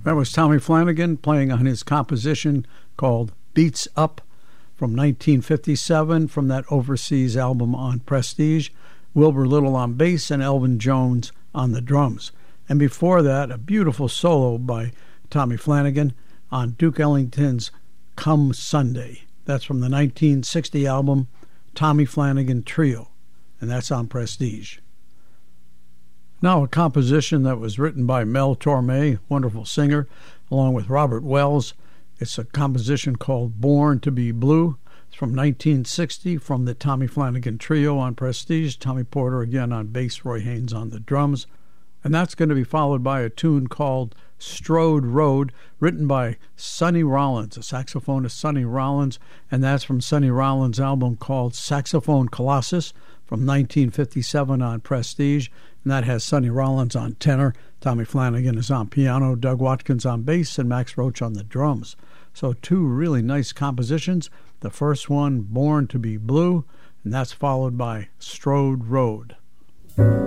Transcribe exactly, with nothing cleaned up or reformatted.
That was Tommy Flanagan playing on his composition called Beats Up from nineteen fifty-seven from that overseas album on Prestige. Wilbur Little on bass and Elvin Jones on the drums. And before that, a beautiful solo by Tommy Flanagan on Duke Ellington's Come Sunday. That's from the nineteen sixty album Tommy Flanagan Trio, and that's on Prestige. Now a composition that was written by Mel Torme, wonderful singer, along with Robert Wells. It's a composition called Born to be Blue. It's from nineteen sixty from the Tommy Flanagan Trio on Prestige. Tommy Porter again on bass, Roy Haynes on the drums. And that's going to be followed by a tune called Strode Road, written by Sonny Rollins, a saxophonist, Sonny Rollins, and that's from Sonny Rollins' album called Saxophone Colossus from nineteen fifty-seven on Prestige, and that has Sonny Rollins on tenor, Tommy Flanagan is on piano, Doug Watkins on bass, and Max Roach on the drums. So two really nice compositions. The first one, Born to be Blue, and that's followed by Strode Road.